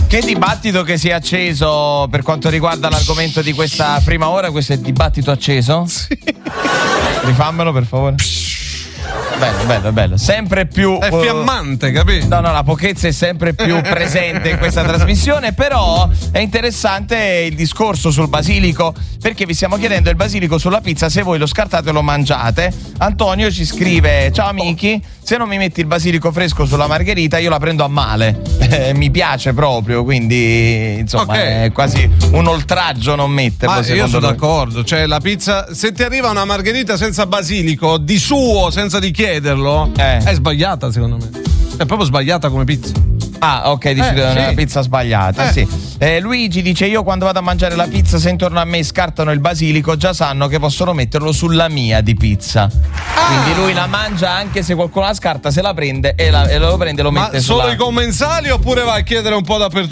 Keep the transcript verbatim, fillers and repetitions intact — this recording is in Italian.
Che dibattito che si è acceso per quanto riguarda l'argomento di questa prima ora. Questo è il dibattito acceso? Sì. Rifammelo per favore. Bello, bello, bello. Sempre più è fiammante, capito? No, no, la pochezza è sempre più presente in questa trasmissione. Però è interessante il discorso sul basilico, perché vi stiamo chiedendo il basilico sulla pizza, se voi lo scartate o lo mangiate. Antonio ci scrive: ciao amici, se non mi metti il basilico fresco sulla margherita io la prendo a male. Eh, mi piace proprio, quindi insomma okay. È quasi un oltraggio non metterlo. Ma io sono noi. d'accordo, cioè la pizza, se ti arriva una margherita senza basilico di suo, senza di chiederlo, eh. è sbagliata secondo me. È proprio sbagliata come pizza. Ah, ok, dici eh, una sì. pizza sbagliata. Eh. Sì. Eh, Luigi dice: io quando vado a mangiare la pizza, se intorno a me scartano il basilico, già sanno che possono metterlo sulla mia di pizza. Ah. Quindi lui la mangia anche se qualcuno la scarta, se la prende e, la, e lo prende e lo Ma mette solo sulla... i commensali oppure va a chiedere un po' dappertutto?